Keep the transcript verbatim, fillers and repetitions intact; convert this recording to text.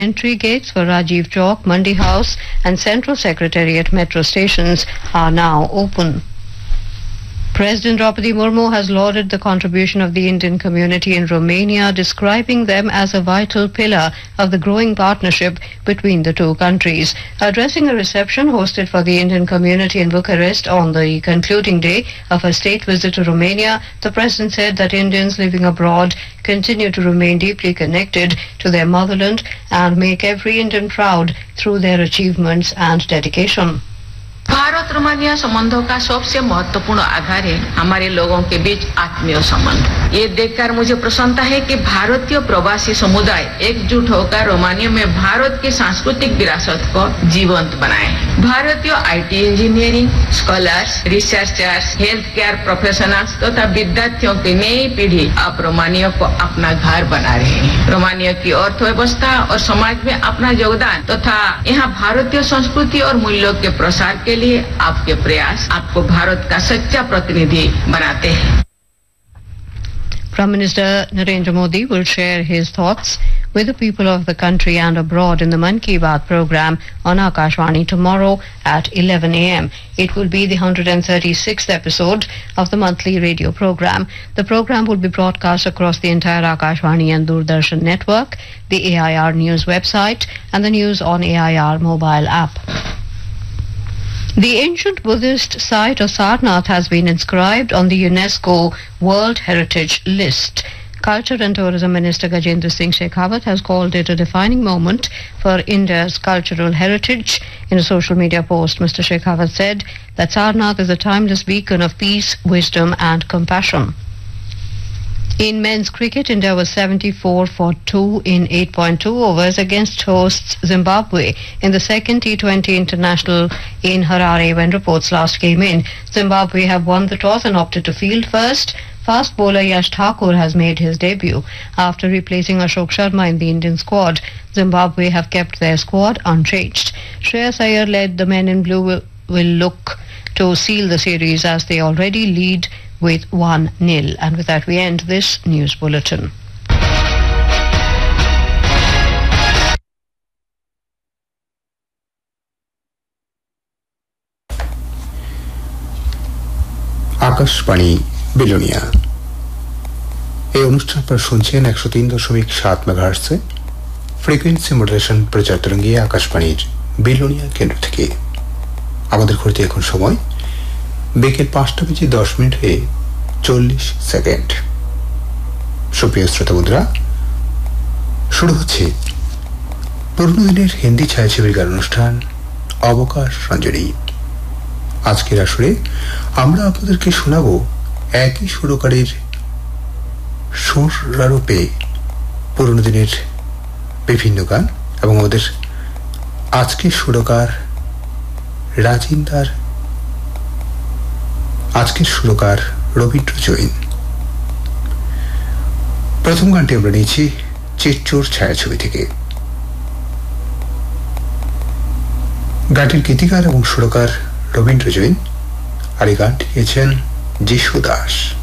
Entry gates for Rajiv Chowk, Mandi House and Central Secretariat metro stations are now open. President Draupadi Murmu has lauded the contribution of the Indian community in Romania, describing them as a vital pillar of the growing partnership between the two countries. Addressing a reception hosted for the Indian community in Bucharest on the concluding day of a state visit to Romania, the president said that Indians living abroad continue to remain deeply connected to their motherland and make every Indian proud through their achievements and dedication. Bharat Romania संबंधों का सबसे महत्वपूर्ण आधार है हमारे लोगों के बीच आत्मीय संबंध। ये देखकर मुझे प्रसन्नता है कि भारतीय प्रवासी समुदाय एकजुट होकर रोमानिया में भारत की सांस्कृतिक विरासत को जीवंत बनाए। भारतीय IT engineering, scholars, researchers, health care professionals तथा विद्यार्थियों की नई पीढ़ी अब रोमानिया को अपना घर बना रहे हैं। रोमानिया की अर्थव्यवस्था और समाज में अपना योगदान तथा यहाँ भारतीय संस्कृति और मूल्यों के प्रसार के लिए आपके प्रयास आपको भारत का सच्चा प्रतिनिधि बनाते हैं। Prime Minister Narendra Modi will share his thoughts with the people of the country and abroad in the Mann Ki Baat program on Akashvani tomorrow at eleven a m It will be the one hundred thirty-sixth episode of the monthly radio program. The program will be broadcast across the entire Akashvani and Doordarshan network, the A I R News website and the News on A I R mobile app. The ancient Buddhist site of Sarnath has been inscribed on the UNESCO World Heritage List. Culture and Tourism Minister Gajendra Singh Shekhawat has called it a defining moment for India's cultural heritage. In a social media post, Mister Shekhawat said that Sarnath is a timeless beacon of peace, wisdom and compassion. In men's cricket, India was seventy-four for two in eight point two overs against hosts Zimbabwe in the second T twenty international in Harare when reports last came in. Zimbabwe have won the toss and opted to field first. Fast bowler Yash Thakur has made his debut. After replacing Ashok Sharma in the Indian squad, Zimbabwe have kept their squad unchanged. Shreyas Iyer led the men in blue will, will look to seal the series as they already lead with one nil. And with that we end this news bulletin. Akashvani Belonia এই অনুষ্ঠান আপনারা শুনছেন একশো তিন দশমিক সাত মেগাহার্টজে frequency modulation প্রচার তরঙ্গে আকাশবাণীর বিলোনিয়া কেন্দ্র থেকে। আমাদের ঘড়িতে এখন সময় বিকেল পাঁচটা বেজে দশ মিনিট হয়ে চল্লিশ সেকেন্ড। সুপ্রিয় শ্রোতা বন্ধুরা, শুরু হচ্ছে পুরনো দিনের হিন্দি ছায়াছবির গান অনুষ্ঠান অবকাশ রঞ্জনী। আজকের আসরে আমরা আপনাদেরকে শোনাব একই সুরকারের সুরারূপে পুরনো দিনের বিভিন্ন গান এবং আমাদের আজকের সুরকার রাজিন্দার আজকের সুরকার রবীন্দ্র জৈন। প্রথম গানটি আমরা নিয়েছি চিত্চোর ছায়াছবি থেকে। গানটির গীতিকার এবং সুরকার রবীন্দ্র জৈন আর এই গানটি গেয়েছেন যিশু দাস।